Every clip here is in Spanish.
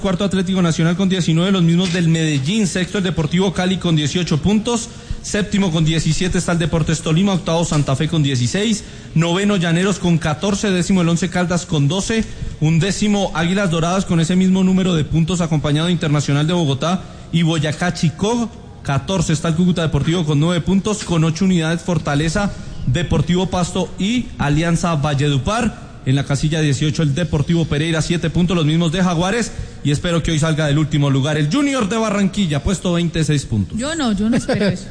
Cuarto Atlético Nacional con 19, los mismos del Medellín. Sexto el Deportivo Cali con 18 puntos. Séptimo con 17 está el Deportes Tolima. Octavo Santa Fe con 16. Noveno Llaneros con 14. Décimo el Once Caldas con 12. Undécimo Águilas Doradas con ese mismo número de puntos, acompañado de Internacional de Bogotá y Boyacá Chicó. 14 está el Cúcuta Deportivo con 9 puntos. Con 8 unidades Fortaleza, Deportivo Pasto y Alianza Valledupar. En la casilla 18 el Deportivo Pereira, 7 puntos, los mismos de Jaguares, y espero que hoy salga del último lugar el Junior de Barranquilla, puesto 26 puntos. Yo no espero eso.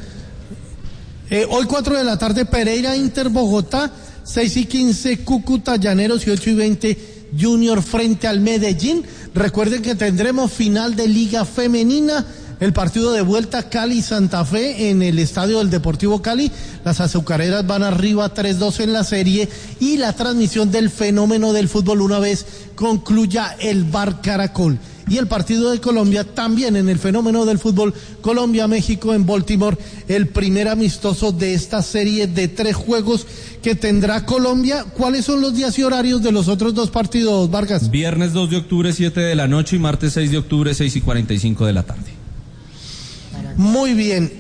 Hoy 4 de la tarde Pereira Inter Bogotá, 6:15 Cúcuta Llaneros y 8:20 Junior frente al Medellín. Recuerden que tendremos final de Liga Femenina. El partido de vuelta Cali-Santa Fe en el estadio del Deportivo Cali. Las azucareras van arriba 3-2 en la serie y la transmisión del fenómeno del fútbol una vez concluya el Bar Caracol. Y el partido de Colombia también en el fenómeno del fútbol Colombia-México en Baltimore, el primer amistoso de esta serie de 3 juegos que tendrá Colombia. ¿Cuáles son los días y horarios de los otros 2 partidos, Vargas? Viernes 2 de octubre 7 de la noche y martes 6 de octubre 6:45 de la tarde. Muy bien,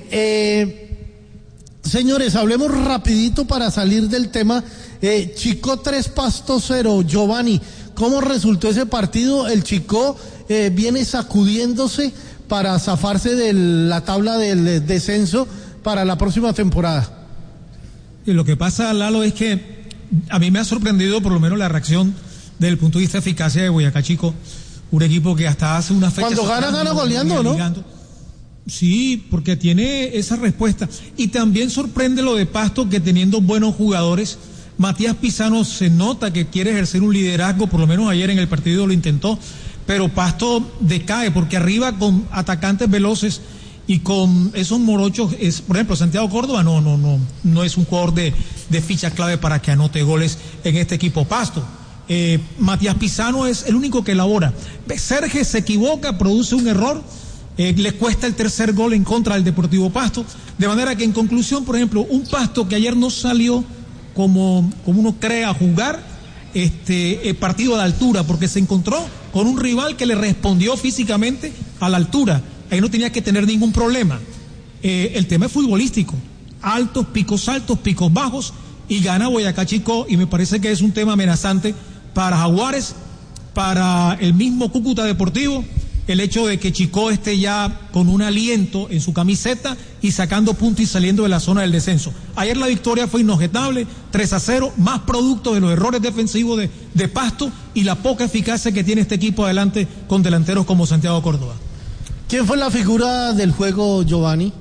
señores, hablemos rapidito para salir del tema. Chicó 3 Pasto 0, Giovanni, ¿cómo resultó ese partido? El Chicó viene sacudiéndose para zafarse de la tabla del descenso para la próxima temporada. Y lo que pasa, Lalo, es que a mí me ha sorprendido por lo menos la reacción desde el punto de vista de eficacia de Boyacá Chicó, un equipo que hasta hace una fecha... Cuando gana goleando, ¿no? Sí, porque tiene esa respuesta. Y también sorprende lo de Pasto, que teniendo buenos jugadores, Matías Pisano se nota que quiere ejercer un liderazgo, por lo menos ayer en el partido lo intentó, pero Pasto decae, porque arriba con atacantes veloces y con esos morochos, por ejemplo, Santiago Córdoba no es un jugador de ficha clave para que anote goles en este equipo Pasto. Matías Pisano es el único que elabora. Sergio se equivoca, produce un error, le cuesta el tercer gol en contra del Deportivo Pasto, de manera que en conclusión, por ejemplo, un Pasto que ayer no salió como uno cree a jugar partido a la altura, porque se encontró con un rival que le respondió físicamente a la altura, ahí no tenía que tener ningún problema. El tema es futbolístico, altos, picos bajos, y gana Boyacá Chicó, y me parece que es un tema amenazante para Jaguares, para el mismo Cúcuta Deportivo, el hecho de que Chicó esté ya con un aliento en su camiseta y sacando puntos y saliendo de la zona del descenso. Ayer la victoria fue inobjetable, 3-0, más producto de los errores defensivos de Pasto y la poca eficacia que tiene este equipo adelante con delanteros como Santiago Córdoba. ¿Quién fue la figura del juego, Giovanni?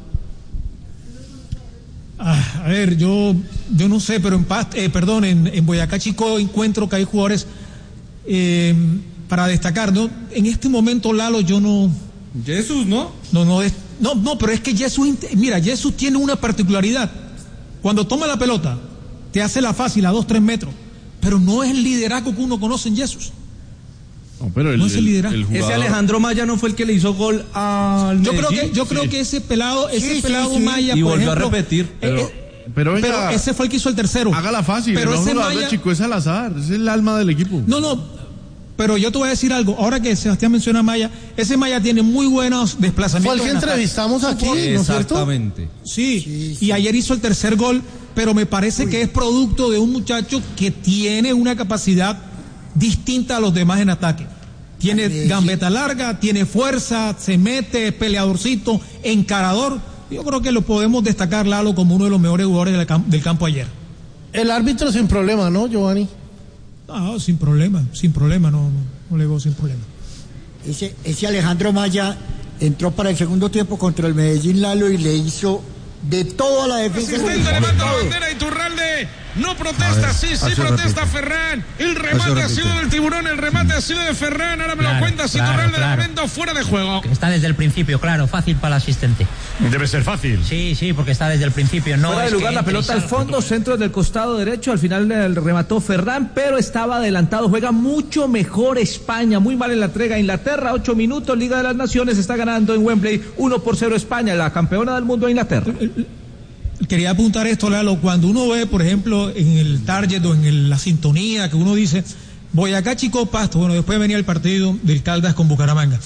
A ver, yo no sé, pero en Boyacá Chicó encuentro que hay jugadores para destacar, ¿no? En este momento, Lalo, yo no... Jesús, ¿no? No, pero es que Jesús tiene una particularidad. Cuando toma la pelota, te hace la fácil a 2-3 metros, pero no es el liderazgo que uno conoce en Jesús. No, pero no es el liderazgo. El jugador... Ese Alejandro Maya no fue el que le hizo gol al Medellín. Yo creo que ese pelado Maya, y por volvió ejemplo, a repetir. Pero ese fue el que hizo el tercero. Hágala fácil, pero ese Maya... Chico es Salazar, es el alma del equipo. No, pero yo te voy a decir algo, ahora que Sebastián menciona a Maya, ese Maya tiene muy buenos desplazamientos. Fue el que entrevistamos aquí, ¿no es cierto? Exactamente. Sí, y ayer hizo el tercer gol, pero me parece que es producto de un muchacho que tiene una capacidad distinta a los demás en ataque. Tiene gambeta larga, tiene fuerza, se mete, peleadorcito, encarador. Yo creo que lo podemos destacar, Lalo, como uno de los mejores jugadores del campo ayer. El árbitro sin problema, ¿no, Giovanni? No, sin problema, no le veo sin problema. Ese Alejandro Maya entró para el segundo tiempo contra el Medellín, Lalo, y le hizo de todo a la defensa. Asistente levanta la bandera, Iturralde no protesta, sí protesta Ferran. El remate ha sido del Tiburón, el remate ha sido de Ferran. Ahora me lo cuenta Iturralde, de momento fuera de juego. Está desde el principio, claro, fácil para el asistente. Debe ser fácil. Sí, porque está desde el principio. No fuera de lugar, la pelota al fondo, centro del costado derecho, al final remató Ferran, pero estaba adelantado. Juega mucho mejor España, muy mal en la entrega. Inglaterra, 8 minutos, Liga de las Naciones, está ganando en Wembley 1-0 España, la campeona del mundo de Inglaterra. Quería apuntar esto, Lalo, cuando uno ve, por ejemplo, en el target o en la sintonía que uno dice, Boyacá Chicó Pasto, bueno, después venía el partido del Caldas con Bucaramanga.